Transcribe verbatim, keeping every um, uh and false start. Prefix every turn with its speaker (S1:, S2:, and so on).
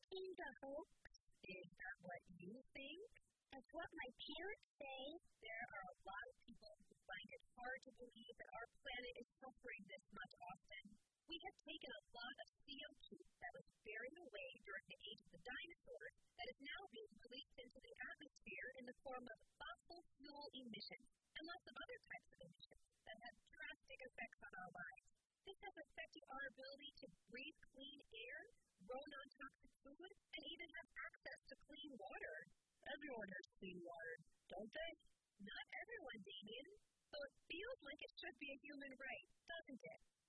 S1: think a hoax?
S2: Is that what you think?
S1: That's what my parents say.
S2: There are a lot of people who find it hard to believe that our planet is suffering this much often. We have taken a lot of C O two that was buried away during the age of the dinosaurs that is now being released into the atmosphere in the form of fossil fuel emissions and lots of other types of emissions that have drastic effects on our lives. This has affected our ability to breathe clean air, grow non-toxic food, and even have access to clean water.
S3: Everyone has clean water, don't they?
S2: Not everyone, Damien. So it feels like it should be a human right, doesn't it?